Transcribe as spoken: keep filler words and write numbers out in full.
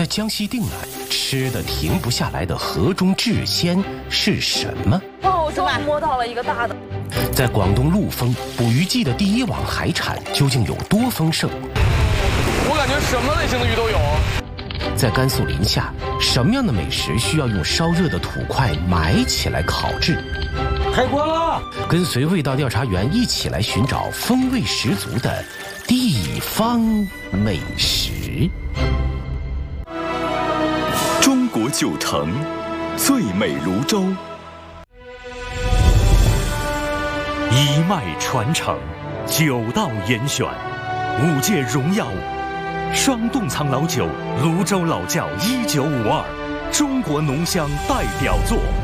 在江西定南，吃的停不下来的河中炙鲜是什么？ 哇，我终于摸到了一个大的。 在广东陆丰，捕鱼季的第一网海产究竟有多丰盛？ 我感觉什么类型的鱼都有。 在甘肃临夏，什么样的美食需要用烧热的土块埋起来烤制？ 开锅了！ 跟随味道调查员一起来寻找风味十足的地方美食。 中国九城，最美泸州。 一脉传承，九道严选，五届荣耀双洞仓老酒，泸州老窖一九五二，中国浓香代表作。